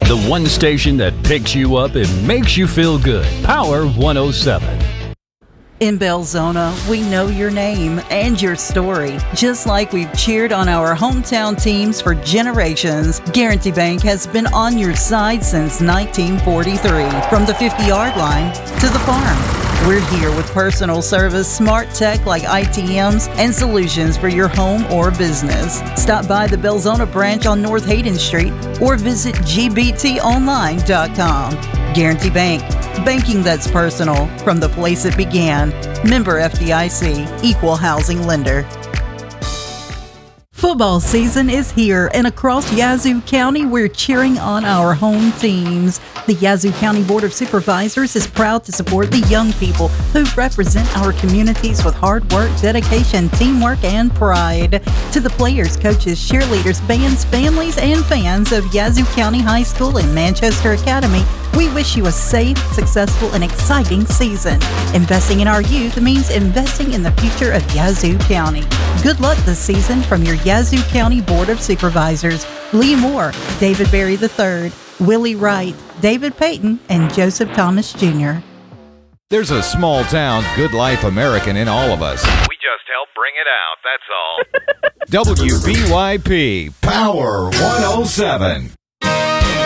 The one station that picks you up and makes you feel good. Power 107. In Belzona, we know your name and your story. Just like we've cheered on our hometown teams for generations, Guarantee Bank has been on your side since 1943. From the 50-yard line to the farm, we're here with personal service, smart tech like ITMs, and solutions for your home or business. Stop by the Belzona branch on North Hayden Street or visit gbtonline.com. Guarantee Bank. Banking that's personal from the place it began. Member FDIC, Equal Housing Lender. Football season is here, and across Yazoo County, we're cheering on our home teams. The Yazoo County Board of Supervisors is proud to support the young people who represent our communities with hard work, dedication, teamwork, and pride. To the players, coaches, cheerleaders, bands, families, and fans of Yazoo County High School and Manchester Academy, we wish you a safe, successful, and exciting season. Investing in our youth means investing in the future of Yazoo County. Good luck this season from your Yazoo County Board of Supervisors. Lee Moore, David Berry III, Willie Wright, David Payton, and Joseph Thomas Jr. There's a small town, good life American in all of us. We just help bring it out, that's all. WBYP Power 107.